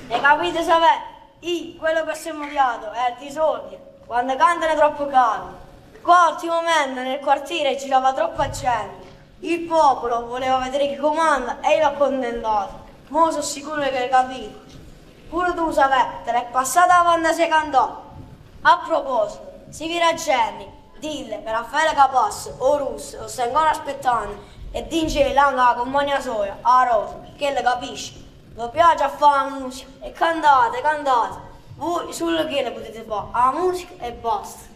E capite sapete? Quello che si è odiato è il disordine, quando cantano è troppo calmo. Qua ultimamente nel quartiere girava troppa gente. Il popolo voleva vedere chi comanda e l'ha accontentato. Mo sono sicuro che hai capito. Pure tu sapete, te l'è passata quando si cantò. A proposito, si vira Jenny, dille che Raffaele Capos o Russo lo sta ancora aspettando e dice anche la compagnia soia, a Rosa, che le capisce. Vi piace a fare la musica e cantate, cantate. Voi solo che le potete fare, la musica e basta.